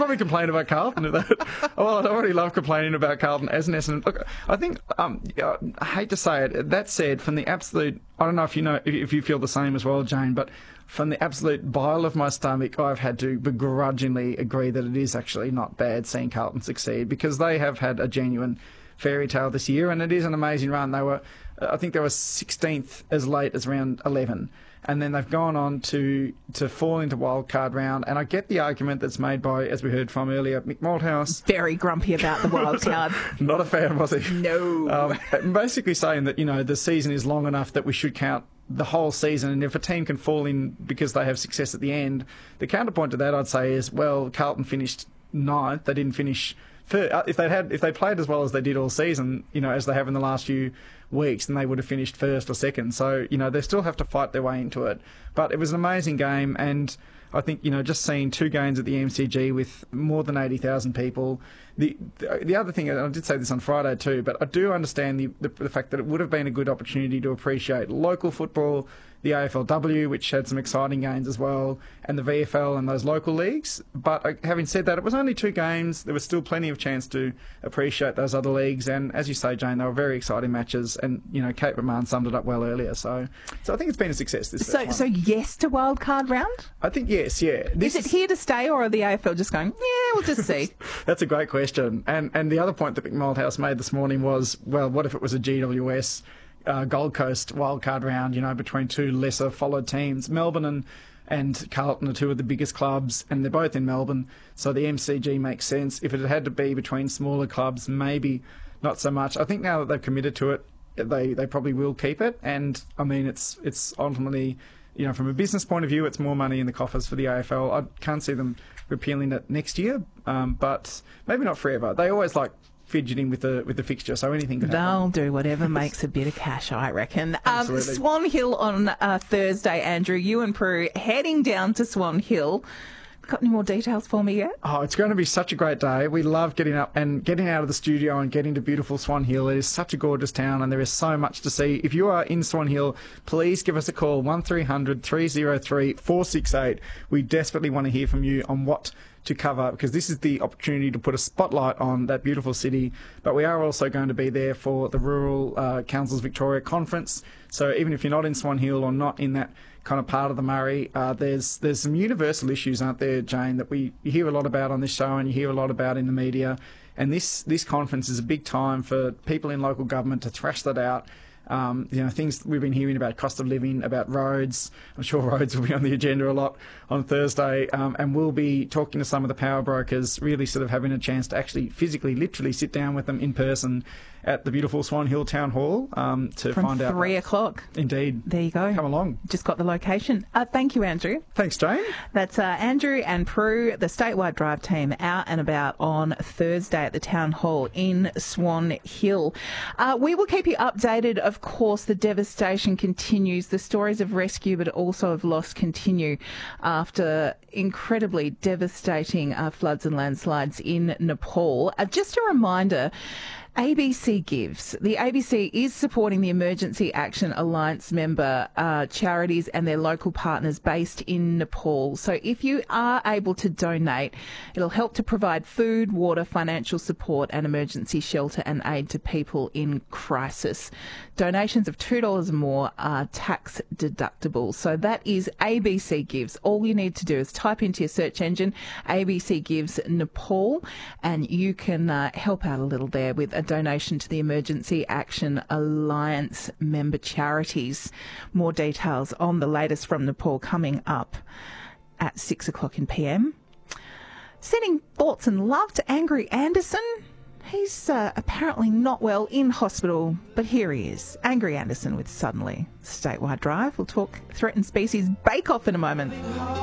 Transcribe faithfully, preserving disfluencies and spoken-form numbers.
we complain about Carlton? Well, I already love complaining about Carlton as an Essendon. Look, I think, um, I hate to say it, that said, from the absolute, I don't know if you know, if you feel the same as well, Jane, but from the absolute bile of my stomach, I've had to begrudgingly agree that it is actually not bad seeing Carlton succeed, because they have had a genuine fairy tale this year, and it is an amazing run. They were, I think they were sixteenth as late as round eleven. And then they've gone on to to fall into wildcard round. And I get the argument that's made by, as we heard from earlier, Mick Malthouse. Very grumpy about the wildcard. Not a fan, was he? No. Um, basically saying that, you know, the season is long enough that we should count the whole season. And if a team can fall in because they have success at the end, the counterpoint to that, I'd say, is, well, Carlton finished ninth. They didn't finish third. If they had, if they played as well as they did all season, you know, as they have in the last few weeks, then they would have finished first or second. So, you know, they still have to fight their way into it. But it was an amazing game, and I think, you know, just seeing two games at the M C G with more than eighty thousand people. The the other thing, and I did say this on Friday too, but I do understand the, the the fact that it would have been a good opportunity to appreciate local football, the A F L W, which had some exciting games as well, and the V F L and those local leagues. But uh, having said that, it was only two games. There was still plenty of chance to appreciate those other leagues. And as you say, Jane, they were very exciting matches. And, you know, Kate McMahon summed it up well earlier. So so I think it's been a success this So, one. so yes to wildcard round? I think yes, yeah. This is it here to stay, or are the A F L just going, yeah, we'll just see? That's a great question. And and the other point that Mick Malthouse made this morning was, well, what if it was a G W S Uh, Gold Coast wildcard round, you know, between two lesser followed teams? Melbourne and, and Carlton are two of the biggest clubs, and they're both in Melbourne, so the M C G makes sense. If it had to be between smaller clubs, maybe not so much. I think now that they've committed to it, they, they probably will keep it. And, I mean, it's it's ultimately, you know, from a business point of view, it's more money in the coffers for the A F L. I can't see them repealing it next year, um, but maybe not forever. They always like fidgeting with the with the fixture, so anything could happen. They'll do whatever makes a bit of cash, I reckon. Um, Absolutely. Swan Hill on uh, Thursday, Andrew. You and Prue heading down to Swan Hill. Got any more details for me yet? Oh, it's going to be such a great day. We love getting up and getting out of the studio and getting to beautiful Swan Hill. It is such a gorgeous town, and there is so much to see. If you are in Swan Hill, please give us a call, one three hundred, three oh three, four six eight. We desperately want to hear from you on what to cover, because this is the opportunity to put a spotlight on that beautiful city. But we are also going to be there for the Rural uh, Councils Victoria Conference. So even if you're not in Swan Hill or not in that kind of part of the Murray, uh, there's there's some universal issues, aren't there, Jane, that we you hear a lot about on this show and you hear a lot about in the media. And this, this conference is a big time for people in local government to thrash that out. Um, you know, things we've been hearing about cost of living, about roads. I'm sure roads will be on the agenda a lot on Thursday. Um, and we'll be talking to some of the power brokers, really sort of having a chance to actually physically, literally sit down with them in person at the beautiful Swan Hill Town Hall um, to From find out. three o'clock. Indeed. There you go. Come along. Just got the location. Uh, thank you, Andrew. Thanks, Jane. That's uh, Andrew and Prue, the Statewide Drive team, out and about on Thursday at the Town Hall in Swan Hill. Uh, we will keep you updated. Of course, the devastation continues. The stories of rescue but also of loss continue after incredibly devastating uh, floods and landslides in Nepal. Uh, just a reminder, A B C Gives. The A B C is supporting the Emergency Action Alliance member uh, charities and their local partners based in Nepal. So if you are able to donate, it'll help to provide food, water, financial support and emergency shelter and aid to people in crisis. Donations of two dollars or more are tax deductible. So that is A B C Gives. All you need to do is type into your search engine A B C Gives Nepal, and you can uh, help out a little there with a donation to the Emergency Action Alliance member charities. More details on the latest from Nepal coming up at six o'clock in P M. Sending thoughts and love to Angry Anderson. He's uh, apparently not well in hospital, but here he is. Angry Anderson with Suddenly. Statewide Drive. We'll talk threatened species bake-off in a moment.